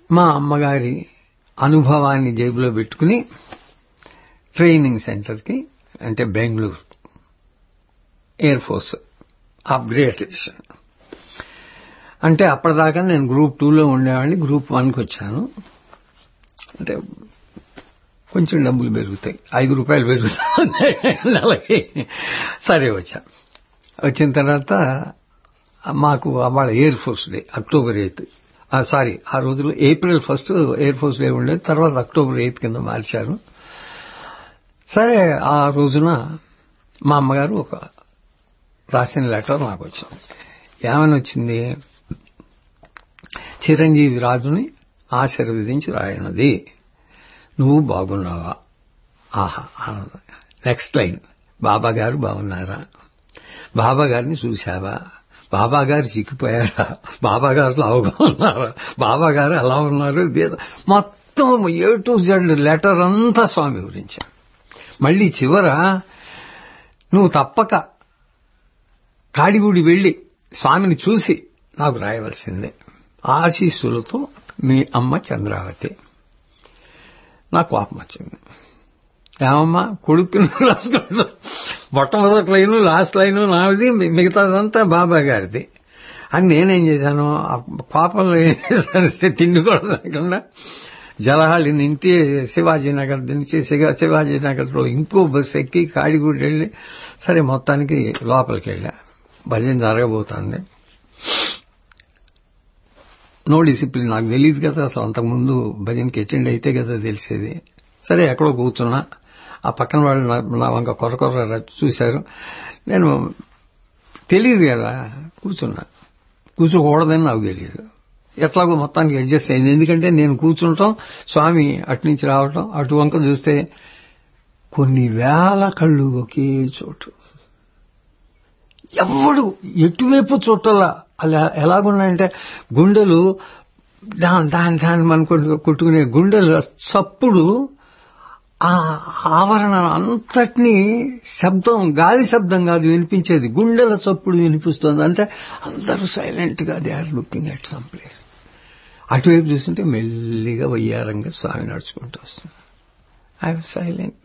మా అమ్మగారి అనుభవాన్ని జేబులో పెట్టుకుని ట్రైనింగ్ సెంటర్కి, అంటే బెంగళూరు ఎయిర్ ఫోర్స్ అప్గ్రేడేషన్. అంటే అప్పటిదాకా నేను గ్రూప్ 2లో ఉండేవాడిని, గ్రూప్ 1కి వచ్చాను. అంటే కొంచెం డబ్బులు పెరుగుతాయి, 5 రూపాయలు పెరుగుతాయి నెలకి. సరే వచ్చిన తర్వాత మాకు అవాళ ఎయిర్ ఫోర్స్ డే, అక్టోబర్ 8. ఆ రోజుల్లో ఏప్రిల్ 1 ఎయిర్ ఫోర్స్ డే ఉండేది, తర్వాత అక్టోబర్ 8 కింద మార్చారు. సరే ఆ రోజున మా అమ్మగారు ఒక రాసిన లెటర్ నాకు వచ్చింది. ఏమని వచ్చింది? చిరంజీవి రాజుని ఆశీర్వదించి రాయనది, నువ్వు బాగున్నావా? ఆహా ఆనందం. నెక్స్ట్ లైన్, బాబా గారు బాగున్నారా? బాబా గారిని చూశావా? బాబా గారు చిక్కిపోయారా? బాబా గారు లావుగా ఉన్నారా? బాబా గారు ఎలా ఉన్నారు? మొత్తం A to Z లెటర్ అంతా స్వామి గురించి. మళ్లీ చివర, నువ్వు తప్పక కాడిగూడి వెళ్లి స్వామిని చూసి నాకు రాయవలసిందే, ఆశీస్సులతో మీ అమ్మ చంద్రావతి. నాకు కోపం వచ్చింది. ఏమమ్మా, కొడుకుని రాసుకుంటా, మొట్టమొదటి లైను లాస్ట్ లైను నాది, మిగతాదంతా బాబా గారిది అని నేనేం చేశాను? కోపంలో ఏం చేశానంటే, తిండి కూడా లేకుండా జలహాళి నుంచి శివాజీనగర్ నుంచి శివాజీనగర్లో ఇంకో బస్సు ఎక్కి కాడిగూడి వెళ్ళి, సరే మొత్తానికి లోపలికి వెళ్ళా. భజన జరగబోతోంది. నో డిసిప్లిన్, నాకు తెలియదు కదా అసలు, అంతకుముందు భజనకి అటెండ్ అయితే కదా తెలిసేది. సరే ఎక్కడో కూర్చున్నా, ఆ పక్కన వాళ్ళు నా వంక కొరకొర చూశారు. నేను తెలియదు కదా, కూర్చోకూడదని నాకు తెలియదు. ఎట్లాగో మొత్తానికి అడ్జస్ట్ అయింది. ఎందుకంటే నేను కూర్చుంటాం, స్వామి అటునుంచి రావటం, అటు వంక చూస్తే కొన్ని వేల కళ్ళు ఒకే చోటు. ఎవడు ఎటువైపు చూడాలా, అలా ఎలాగున్నాయంటే గుండెలు దాని మనం కొట్టుకునే గుండెలు చప్పుడు ఆ ఆవరణ అంతటినీ శబ్దం, గాలి శబ్దం కాదు వినిపించేది, గుండెల చప్పుడు వినిపిస్తుంది. అంటే అందరూ సైలెంట్ గా they are looking at some place. అటువైపు చూస్తుంటే మెల్లిగా వయ్యారంగా స్వామి నడుచుకుంటూ వస్తున్నారు. I was silent.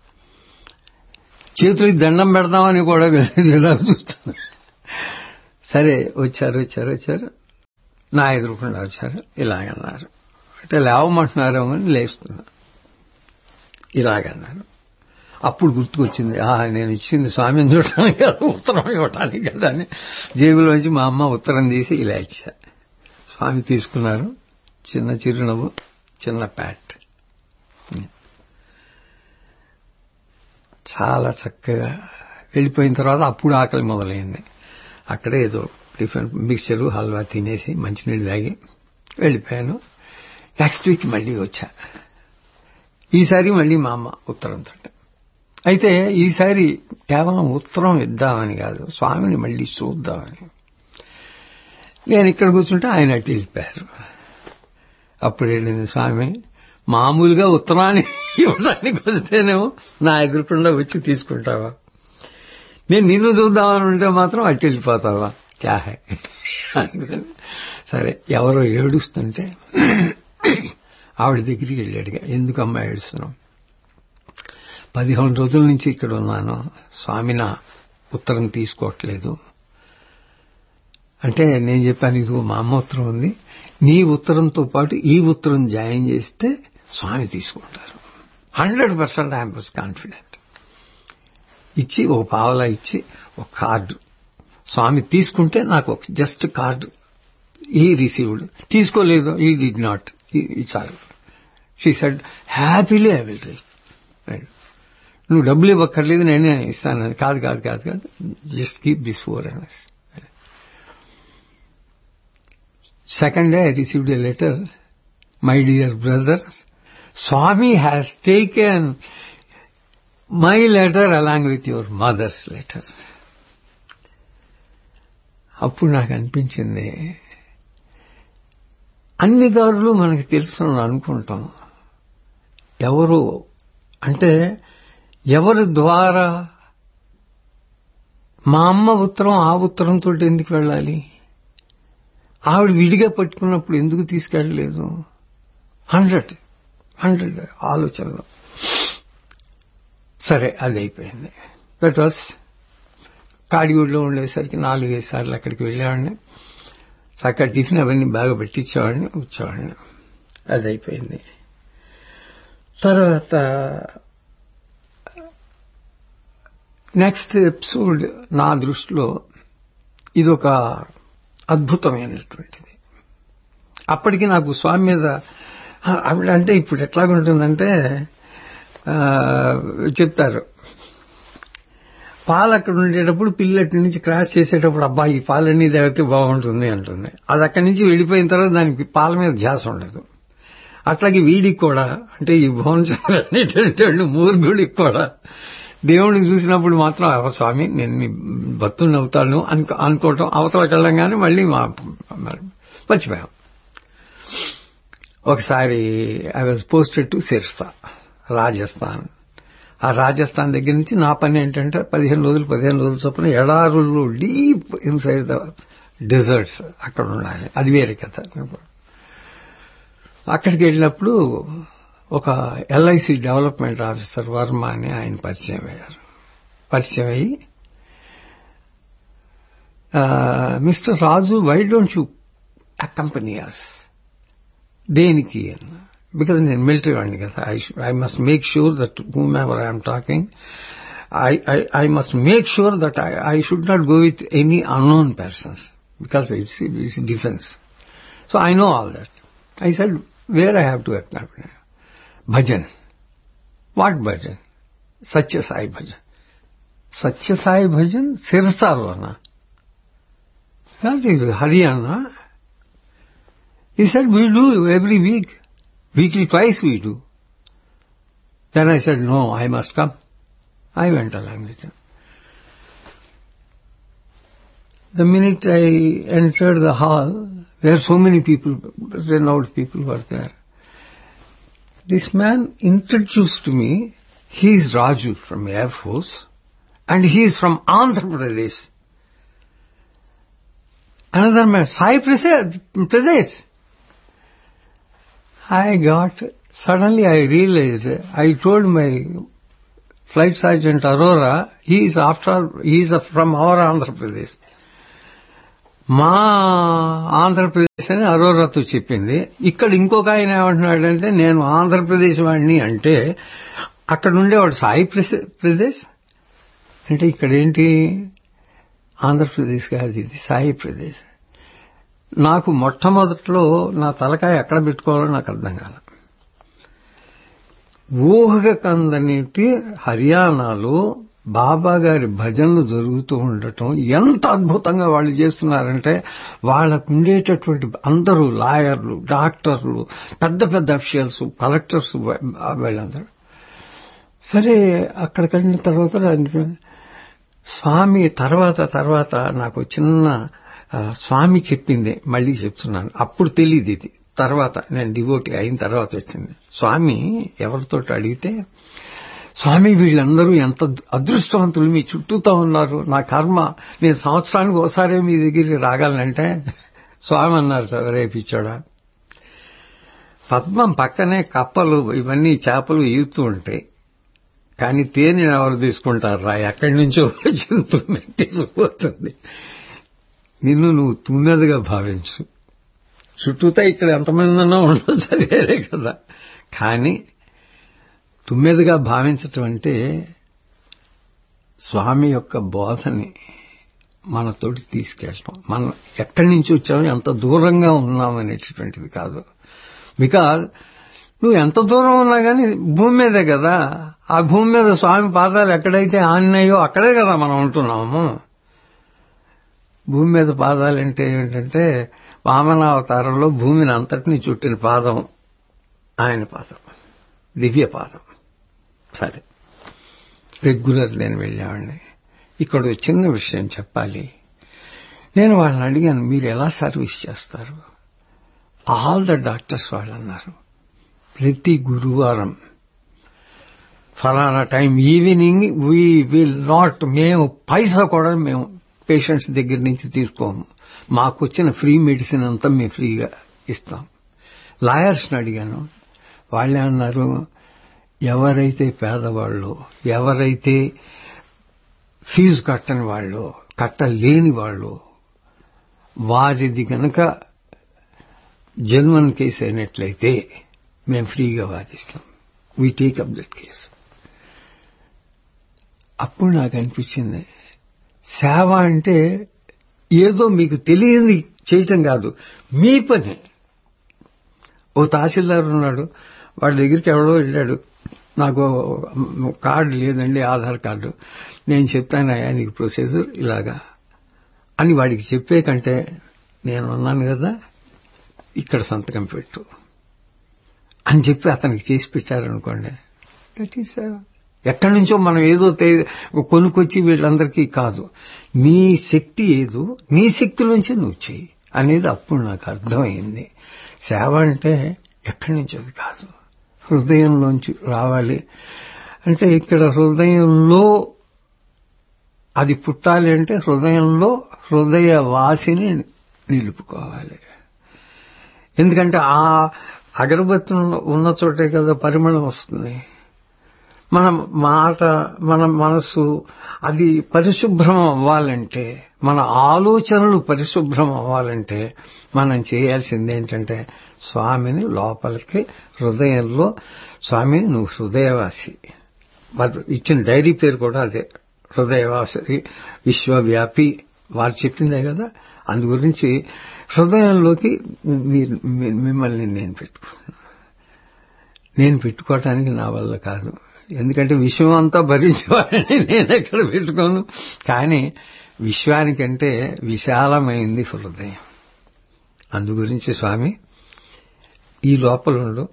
చేతులకి దండం పెడదామని కూడా ఇలా చూస్తున్నా. సరే వచ్చారు, నా ఎదురుకుండా వచ్చారు. ఇలాగన్నారు, అంటే లేవమంటున్నారేమో అని లేస్తున్నా. ఇలాగన్నారు. అప్పుడు గుర్తుకొచ్చింది, నేను ఇచ్చింది స్వామిని చూడటానికి కదా, ఉత్తరం ఇవ్వటానికి కదా అని జేబులోంచి మా అమ్మ ఉత్తరం తీసి ఇలా ఇచ్చా. స్వామి తీసుకున్నారు. చిన్న చిరునవ్వు, చిన్న ప్యాట్. చాలా చక్కగా వెళ్ళిపోయిన తర్వాత అప్పుడు ఆకలి మొదలైంది. అక్కడే ఏదో టిఫిన్ మిక్చరు హల్వా తినేసి మంచినీళ్ళు తాగి వెళ్ళిపోయాను. నెక్స్ట్ వీక్ మళ్లీ వచ్చా. ఈసారి మళ్లీ మా అమ్మ ఉత్తరంతో. అయితే ఈసారి కేవలం ఉత్తరం ఇద్దామని కాదు, స్వామిని మళ్లీ చూద్దామని. నేను ఇక్కడ కూర్చుంటే ఆయన అటు వెళ్ళిపోయారు. అప్పుడు వెళ్ళింది, స్వామి మామూలుగా ఉత్తరాన్ని ఇవ్వడానికి వస్తేనేమో నా ఎదురుకుండా వచ్చి తీసుకుంటావా, నేను నిన్ను చూద్దామని ఉంటే మాత్రం అటు వెళ్ళిపోతావా, క్యా హై. సరే, ఎవరో ఏడుస్తుంటే ఆవిడ దగ్గరికి వెళ్ళాడుగా, ఎందుకమ్మా ఏడుస్తున్నావు? 15 రోజుల నుంచి ఇక్కడ ఉన్నాను, స్వామి నా ఉత్తరం తీసుకోవట్లేదు అంటే నేను చెప్పాను, ఇదిగో మా అమ్మ ఉత్తరం ఉంది, నీ ఉత్తరంతో పాటు ఈ ఉత్తరం జాయిన్ చేస్తే స్వామి తీసుకుంటారు. 100% ఐఎమ్ కాన్ఫిడెంట్. ఇచ్చి ఒక పావలా ఇచ్చి ఒక కార్డు, స్వామి తీసుకుంటే నాకు ఒక జస్ట్ కార్డు, ఈ రిసీవ్డ్, తీసుకోలేదు, ఈ did not, it's all. She said happily I will read. నువ్వు డబ్బులు ఇవ్వక్కర్లేదు, నేనే ఇస్తాను. కాదు, just keep this 4 hours. Second day I received a letter, my dear brother, Swami has taken my letter along with your mother's letter. అప్పుడు నాకు అనిపించింది, అన్ని దారులు మనకి తెలుసు అనుకుంటాం, ఎవరు అంటే ఎవరి ద్వారా. మా అమ్మ ఉత్తరం ఆ ఉత్తరంతో ఎందుకు వెళ్ళాలి? ఆవిడ విడిగా పట్టుకున్నప్పుడు ఎందుకు తీసుకెళ్లలేదు? 100 ఆలోచనలు. సరే, అది అయిపోయింది. దట్ వాస్ కాడిగూడలో ఉండేసరికి 4-5 సార్లు అక్కడికి వెళ్ళేవాడిని. చక్కగా టిఫిన్ అవన్నీ బాగా పెట్టించేవాడిని, వచ్చేవాడిని. అది అయిపోయింది. తర్వాత నెక్స్ట్ ఎపిసోడ్ నా దృష్టిలో ఇదొక అద్భుతమైనటువంటిది. అప్పటికి నాకు స్వామి మీద అంటే ఇప్పుడు ఎట్లాగుంటుందంటే చెప్తారు, పాలు అక్కడ ఉండేటప్పుడు పిల్లటి నుంచి క్రాస్ చేసేటప్పుడు అబ్బా ఈ పాలన్నీ తాగితే బాగుంటుంది అంటుంది. అది అక్కడి నుంచి వెళ్ళిపోయిన తర్వాత దానికి పాల మీద ధ్యాస ఉండదు. అట్లాగే వీడికి కూడా, అంటే ఈ భువనచంద్రుడు మూర్ఖుడికి కూడా దేవుడిని చూసినప్పుడు మాత్రం స్వామి నేను నీ భక్తుడిని అవుతాను అనుకోవటం, అవతలకి వెళ్ళంగానే మళ్ళీ మర్చిపోయాం. ఒకసారి I was posted to Sirsa, Rajasthan. ఆ రాజస్థాన్ దగ్గర నుంచి నా పని ఏంటంటే 15 రోజులు చొప్పున ఎడారులు డీప్ ఇన్సైడ్ ద డెజర్ట్స్ అక్కడ ఉండాలి. అది వేరే కథ. అక్కడికి వెళ్ళినప్పుడు ఒక ఎల్ఐసి డెవలప్మెంట్ ఆఫీసర్ వర్మ అని ఆయన పరిచయం అయ్యారు. పరిచయం అయ్యి, mister Raju, why don't you accompany us? దేనికి? బికాజ్ నేను మిలిటరీ వాడిని కదా, I must make sure that whom ever I'm talking, I must make sure that I should not go with any unknown persons because it's defence. So I know all that. I said, where I have to accompany? Bhajan. What bhajan? Sathya Sai bhajan. Sathya Sai bhajan సిర్సాలోనా? Haryana? He said, we do every week. Weekly, twice we do. Then I said, no, I must come. I went along with him. The minute I entered the hall, there were so many people, renowned people were there. This man introduced me. He is Raju from Air Force and he is from Andhra Pradesh. Another man, Sai Pradesh. Suddenly I realized, I told my flight sergeant Aurora, he is from our Andhra Pradesh. మా ఆంధ్రప్రదేశ్ అని అరోరాతో చెప్పింది. ఇక్కడ ఇంకొక ఆయన ఏమంటున్నాడంటే, నేను ఆంధ్రప్రదేశ్ వాడిని అంటే, అక్కడ ఉండేవాడు సాయి ప్రదేశ్ అంటే, ఇక్కడేంటి ఆంధ్రప్రదేశ్ కాదు, ఇది సాయి ప్రదేశ్. నాకు మొట్టమొదట్లో నా తలకాయ ఎక్కడ పెట్టుకోవాలో నాకు అర్థం కాల. ఊహకందనేటి హర్యానాలో బాబా గారి భజనలు జరుగుతూ ఉండటం ఎంత అద్భుతంగా వాళ్ళు చేస్తున్నారంటే, వాళ్ళకు ఉండేటటువంటి అందరూ లాయర్లు, డాక్టర్లు, పెద్ద పెద్ద అఫీషియల్స్, కలెక్టర్స్, వీళ్ళందరూ. సరే, అక్కడికి వెళ్ళిన తర్వాత స్వామి తర్వాత నాకు చిన్న స్వామి చెప్పింది మళ్ళీ చెప్తున్నాను. అప్పుడు తెలియదు ఇది, తర్వాత నేను డివోటీ అయిన తర్వాత వచ్చింది. స్వామి ఎవరితో అడిగితే, స్వామి వీళ్ళందరూ ఎంత అదృష్టవంతులు, మీ చుట్టూతో ఉన్నారు, నా కర్మ, నేను సంవత్సరానికి ఒకసారి మీ దగ్గరికి రాగలనంటే, స్వామి అన్నారు, రేపిచ్చాడా, పద్మం పక్కనే కప్పలు ఇవన్నీ చేపలు ఈదుతూ ఉంటాయి, కానీ తేనె ఎవరు తీసుకుంటారా, ఎక్కడి నుంచో వచ్చిన తుమ్మె తీసుకుపోతుంది. నిన్ను నువ్వు తుమ్మెదగా భావించు, చుట్టూతా ఇక్కడ ఎంతమంది ఉన్నా ఉండొచ్చు, అది వేరే కదా, కానీ తుమ్మెదగా భావించటం అంటే స్వామి యొక్క బోధని మనతోటి తీసుకెళ్ళటం. మనం ఎక్కడి నుంచి వచ్చామో, ఎంత దూరంగా ఉన్నామనేటటువంటిది కాదు. బికాజ్ నువ్వు ఎంత దూరం ఉన్నా కానీ భూమి మీదే కదా, ఆ భూమి మీద స్వామి పాదాలు ఎక్కడైతే ఆన్నాయో అక్కడే కదా మనం ఉంటున్నాము. భూమి మీద పాదాలంటే ఏంటంటే, వామనావతారంలో భూమిని అంతటినీ చుట్టిన పాదం ఆయన పాదం, దివ్య పాదం. సరే, రెగ్యులర్ నేను వెళ్ళేవాడిని. ఇక్కడ చిన్న విషయం చెప్పాలి. నేను వాళ్ళని అడిగాను, మీరు ఎలా సర్వీస్ చేస్తారు? ఆల్ ద డాక్టర్స్ వాళ్ళు అన్నారు, ప్రతి గురువారం ఫలానా time evening we will not, మేము పైసా కూడా మేము పేషెంట్స్ దగ్గర నుంచి తీసుకోము, మాకు వచ్చిన ఫ్రీ మెడిసిన్ అంతా మేము ఫ్రీగా ఇస్తాం. లాయర్స్ని అడిగాను, వాళ్ళే అన్నారు, ఎవరైతే పేదవాళ్ళు, ఎవరైతే ఫీజు కట్టని వాళ్ళు, కట్టలేని వాళ్ళు, వారిది కనుక జన్మన్ కేసు అయినట్లయితే మేము ఫ్రీగా వాదిస్తాం. We take up that case. అప్పుడు నాకు అనిపించింది, సేవ అంటే ఏదో మీకు తెలియని చేయటం కాదు, మీ పని. ఓ తహసీల్దార్ ఉన్నాడు, వాడి దగ్గరికి ఎవడో వెళ్ళాడు, నాకు కార్డు లేదండి, ఆధార్ కార్డు. నేను చెప్తానయ్యా నీకు ప్రొసీజర్ ఇలాగా అని వాడికి చెప్పే కంటే, నేను ఉన్నాను కదా ఇక్కడ సంతకం పెట్టు అని చెప్పి అతనికి చేసి పెట్టారనుకోండి, దట్ ఈస్ ఎక్కడి నుంచో మనం ఏదో కొనుక్కొచ్చి వీళ్ళందరికీ కాదు, నీ శక్తి ఏదో నీ శక్తిలోంచి నువ్వు చెయ్యి అనేది అప్పుడు నాకు అర్థమైంది. సేవ అంటే ఎక్కడి నుంచి అది కాదు, హృదయంలోంచి రావాలి. అంటే ఇక్కడ హృదయంలో అది పుట్టాలి అంటే హృదయంలో హృదయ వాసిని నిలుపుకోవాలి. ఎందుకంటే ఆ అగరబత్తి ఉన్న చోటే కదా పరిమళం వస్తుంది. మన మాట, మన మనసు అది పరిశుభ్రం అవ్వాలంటే, మన ఆలోచనలు పరిశుభ్రం అవ్వాలంటే మనం చేయాల్సింది ఏంటంటే, స్వామిని లోపలికి హృదయంలో, స్వామి నువ్వు హృదయవాసి. ఇచ్చిన డైరీ పేరు కూడా అదే, హృదయవాసి విశ్వవ్యాపి. వారు చెప్పిందే కదా. అందు గురించి హృదయంలోకి మిమ్మల్ని నేను పెట్టుకోవటానికి నా వల్ల కాదు. ఎందుకంటే విశ్వం అంతా భరించేవాడిని నేను ఎక్కడ పెట్టుకోను. కానీ విశ్వానికంటే విశాలమైంది హృదయం. అందు గురించి స్వామి ఈ లోపల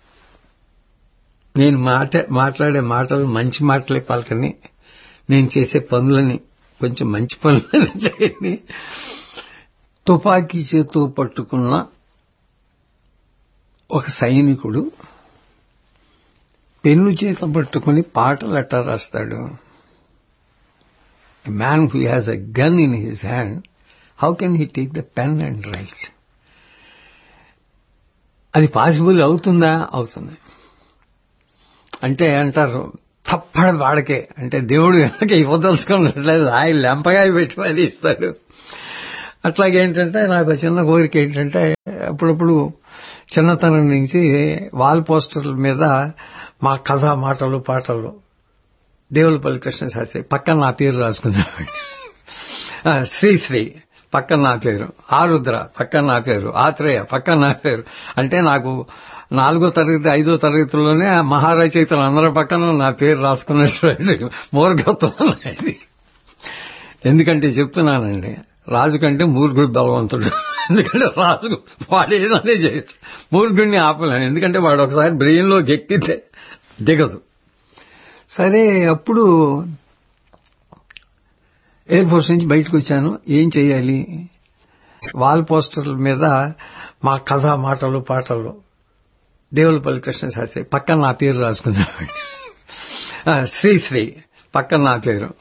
నేను మాట్లాడే మాటలు మంచి మాటలే పలకని, నేను చేసే పనులని కొంచెం మంచి పనులని చేయని. తుపాకీ చేతితో పట్టుకున్న ఒక సైనికుడు పెన్ను చేత పట్టుకుని పాటలు ఎట్టా రాస్తాడు? A man who has a gun in his hand, how can he take the pen and write? అది పాసిబుల్ అవుతుందా? అవుతుంది. అంటే అంటారు తప్పడ వాడకే, అంటే దేవుడు కనుక ఇవ్వదలుచుకున్నట్లేదు ఆయన లెంపగా పెట్టి మరి ఇస్తాడు. అట్లాగేంటంటే నాకు చిన్న కోరిక ఏంటంటే, అప్పుడప్పుడు చిన్నతనం నుంచి వాల్ పోస్టర్ల మీద మా కథ, మాటలు, పాటలు, దేవులపల్లి కృష్ణ శాస్త్రి పక్కన నా పేరు రాసుకునేవాడిని, శ్రీశ్రీ పక్కన నా పేరు, ఆరుద్ర పక్కన నా పేరు, ఆత్రేయ పక్కన నా పేరు. అంటే నాకు 4వ తరగతి 5వ తరగతిలోనే మహారచయితలు అందరి పక్కన నా పేరు రాసుకున్నట్టు మూర్ఖత్వం అది. ఎందుకంటే చెప్తున్నానండి, రాజు కంటే మూర్ఖుడు బలవంతుడు. ఎందుకంటే రాజు వాడేదనే చేయొచ్చు, మూర్ఖుడిని ఆపలేను. ఎందుకంటే వాడు ఒకసారి బ్రెయిన్లోకి ఎక్కితే దిగదు. సరే, అప్పుడు ఎయిర్ ఫోర్స్ నుంచి బయటకు వచ్చాను. ఏం చెయ్యాలి? వాల్ పోస్టర్ల మీద మా కథ, మాటలు, పాటలు, దేవులపల్లి కృష్ణ శాస్త్రి పక్కన నా పేరు రాసుకునేవాడిని, శ్రీశ్రీ పక్కన నా పేరు,